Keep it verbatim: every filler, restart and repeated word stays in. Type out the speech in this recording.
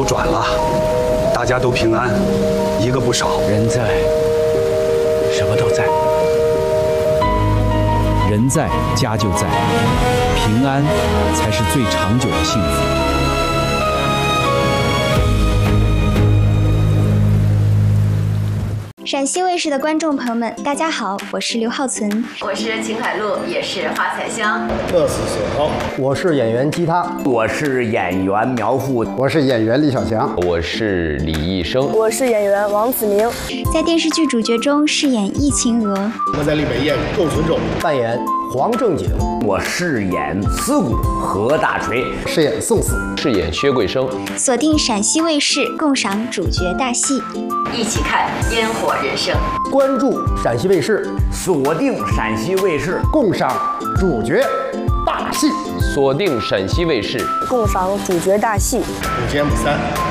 转了，大家都平安，一个不少。 人在，什么都在。 人在，家就在，平安才是最长久的幸福。 陕西卫视的观众朋友们，大家好，我是刘浩存， 我是秦海璐，也是花彩香， 乐死小涛， 我是演员吉他， 我是演员苗阜， 我是演员李小强， 我是李易生， 我是演员王子明。 在电视剧主角中饰演易晴娥， 我在里面演窦存仲， 扮演黄正景， 我饰演刺骨何大锤， 饰演宋四， 饰演薛桂生。 锁定陕西卫视，共赏主角大戏， 一起看烟火人生。 关注陕西卫视， 锁定陕西卫视， 共赏主角大戏。 锁定陕西卫视， 共赏主角大戏。 午间不散。